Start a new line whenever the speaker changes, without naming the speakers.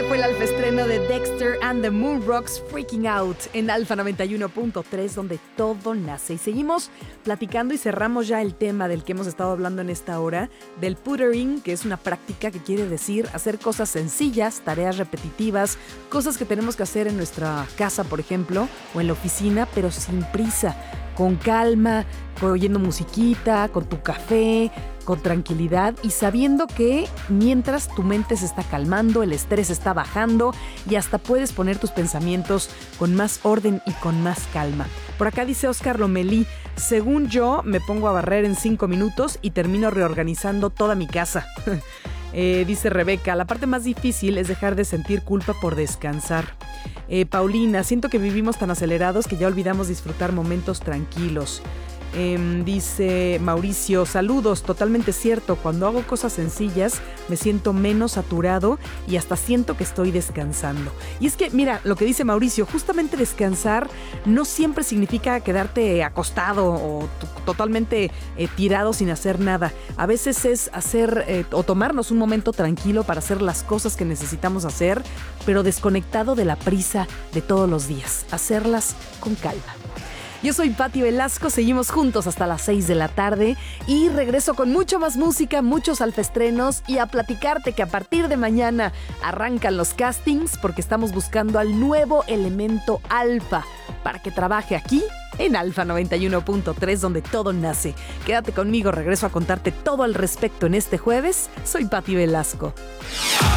fue el alfaestreno de Dexter and the Moonrocks, Freaking Out, en Alfa 91.3, donde todo nace. Y seguimos platicando y cerramos ya el tema del que hemos estado hablando en esta hora, del puttering, que es una práctica que quiere decir hacer cosas sencillas, tareas repetitivas, cosas que tenemos que hacer en nuestra casa, por ejemplo, o en la oficina, pero sin prisa, con calma, oyendo musiquita, con tu café, con tranquilidad y sabiendo que mientras tu mente se está calmando, el estrés está bajando y hasta puedes poner tus pensamientos con más orden y con más calma. Por acá dice Oscar Lomelí, según yo me pongo a barrer en 5 minutos y termino reorganizando toda mi casa. Dice Rebeca, la parte más difícil es dejar de sentir culpa por descansar. Paulina, siento que vivimos tan acelerados que ya olvidamos disfrutar momentos tranquilos. Dice Mauricio, saludos, totalmente cierto, cuando hago cosas sencillas me siento menos saturado y hasta siento que estoy descansando. Y es que, mira, lo que dice Mauricio, justamente descansar no siempre significa quedarte acostado o totalmente tirado sin hacer nada. A veces es hacer o tomarnos un momento tranquilo para hacer las cosas que necesitamos hacer, pero desconectado de la prisa de todos los días, hacerlas con calma. Yo soy Pati Velasco, seguimos juntos hasta las 6 de la tarde y regreso con mucho más música, muchos alfaestrenos y a platicarte que a partir de mañana arrancan los castings porque estamos buscando al nuevo elemento alfa para que trabaje aquí en Alfa 91.3 donde todo nace. Quédate conmigo, regreso a contarte todo al respecto en este jueves. Soy Pati Velasco.